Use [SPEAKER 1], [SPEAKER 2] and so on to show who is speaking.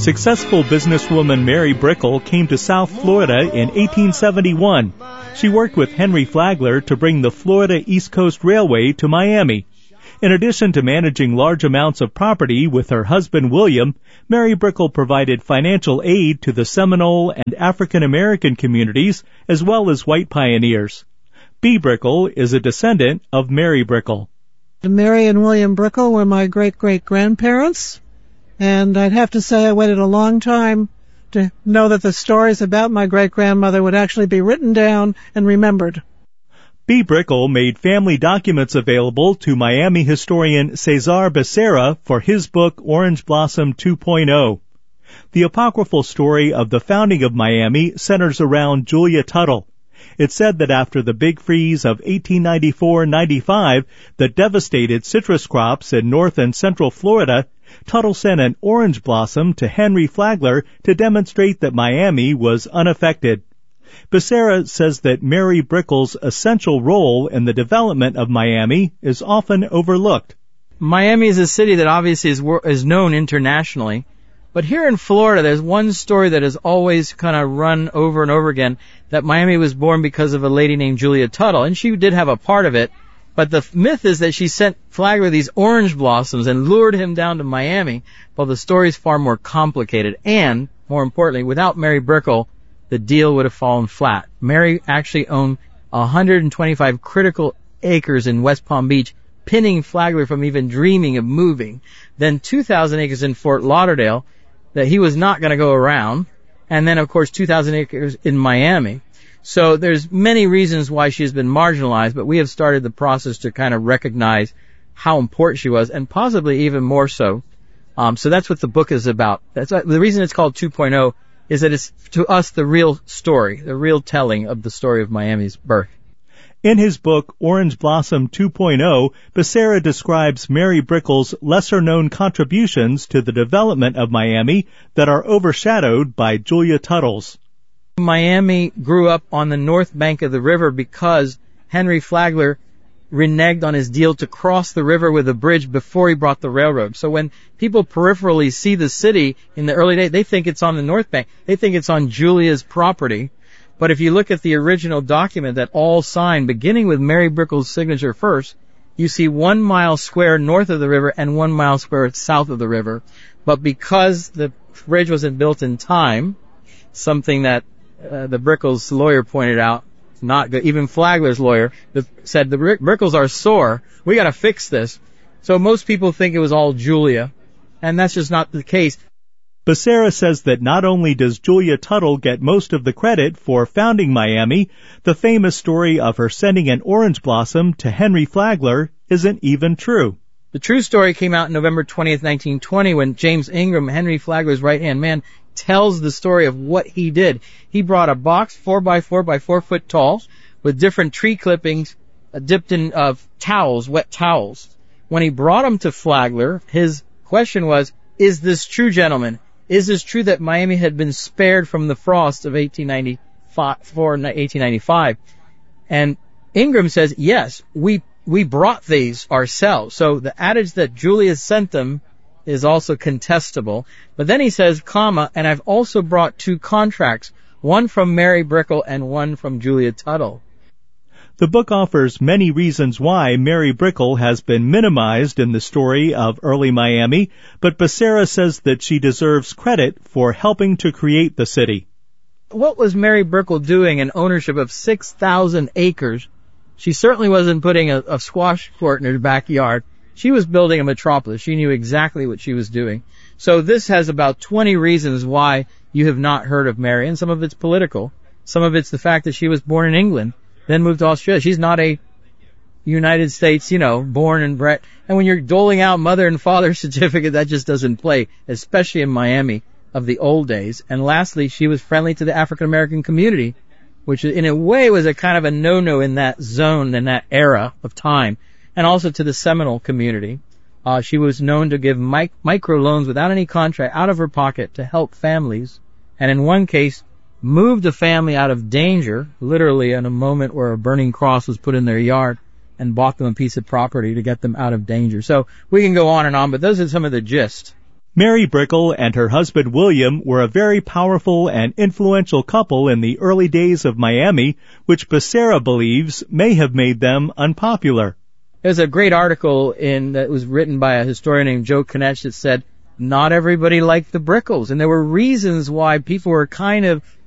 [SPEAKER 1] Successful businesswoman Mary Brickell came to South Florida in 1871. She worked with Henry Flagler to bring the Florida East Coast Railway to Miami. In addition to managing large amounts of property with her husband William, Mary Brickell provided financial aid to the Seminole and African American communities as well as white pioneers. B. Brickell is a descendant of Mary Brickell.
[SPEAKER 2] Mary and William Brickell were my great-great-grandparents, and I'd have to say I waited a long time to know that the stories about my great-grandmother would actually be written down and remembered.
[SPEAKER 1] B. Brickell made family documents available to Miami historian Cesar Becerra for his book Orange Blossom 2.0. The apocryphal story of the founding of Miami centers around Julia Tuttle. It's said that after the big freeze of 1894-95 that devastated citrus crops in North and Central Florida, Tuttle sent an orange blossom to Henry Flagler to demonstrate that Miami was unaffected. Becerra says that Mary Brickell's essential role in the development of Miami is often overlooked.
[SPEAKER 3] Miami is a city that obviously is known internationally, but here in Florida there's one story that has always kind of run over and over again, that Miami was born because of a lady named Julia Tuttle, and she did have a part of it, but the myth is that she sent Flagler these orange blossoms and lured him down to Miami. Well, the story is far more complicated, and, more importantly, without Mary Brickell, the deal would have fallen flat. Mary actually owned 125 critical acres in West Palm Beach, pinning Flagler from even dreaming of moving. Then 2,000 acres in Fort Lauderdale that he was not going to go around. And then, of course, 2,000 acres in Miami. So there's many reasons why she has been marginalized, but we have started the process to kind of recognize how important she was, and possibly even more so. So that's what the book is about. The reason it's called 2.0 is that it's, to us, the real story, the real telling of the story of Miami's birth.
[SPEAKER 1] In his book, Orange Blossom 2.0, Becerra describes Mary Brickell's lesser-known contributions to the development of Miami that are overshadowed by Julia Tuttle's.
[SPEAKER 3] Miami grew up on the north bank of the river because Henry Flagler reneged on his deal to cross the river with a bridge before he brought the railroad. So when people peripherally see the city in the early days, they think it's on the north bank. They think it's on Julia's property. But if you look at the original document that all signed, beginning with Mary Brickell's signature first, you see 1 mile square north of the river and 1 mile square south of the river. But because the bridge wasn't built in time, something that the Brickell's lawyer pointed out, not good. Even Flagler's lawyer said the Brickels are sore. We got to fix this. So most people think it was all Julia, and that's just not the case.
[SPEAKER 1] Becerra says that not only does Julia Tuttle get most of the credit for founding Miami, the famous story of her sending an orange blossom to Henry Flagler isn't even true.
[SPEAKER 3] The true story came out November 20th, 1920, when James Ingram, Henry Flagler's right-hand man, tells the story of what he did. He brought a box 4x4 by 4 foot tall with different tree clippings dipped in towels, wet towels. When he brought them to Flagler, his question was, is this true, gentlemen? Is this true that Miami had been spared from the frost of 1895? And Ingram says, yes, we brought these ourselves. So the adage that Julia sent them is also contestable. But then he says, comma, and I've also brought 2 contracts, one from Mary Brickell and one from Julia Tuttle.
[SPEAKER 1] The book offers many reasons why Mary Brickell has been minimized in the story of early Miami, but Becerra says that she deserves credit for helping to create the city.
[SPEAKER 3] What was Mary Brickell doing in ownership of 6,000 acres? She certainly wasn't putting a squash court in her backyard. She was building a metropolis. She knew exactly what she was doing. So this has about 20 reasons why you have not heard of Mary, and some of it's political. Some of it's the fact that she was born in England, then moved to Australia. She's not a United States, born and bred. And when you're doling out mother and father certificate, that just doesn't play, especially in Miami of the old days. And lastly, she was friendly to the African American community, which in a way was a kind of a no-no in that zone, in that era of time, and also to the Seminole community. She was known to give micro loans without any contract out of her pocket to help families, and in one case, moved a family out of danger, literally in a moment where a burning cross was put in their yard, and bought them a piece of property to get them out of danger. So we can go on and on, but those are some of the gist.
[SPEAKER 1] Mary Brickell and her husband William were a very powerful and influential couple in the early days of Miami, which Becerra believes may have made them unpopular.
[SPEAKER 3] There's a great article that was written by a historian named Joe Konech that said not everybody liked the Brickells, and there were reasons why people were kind of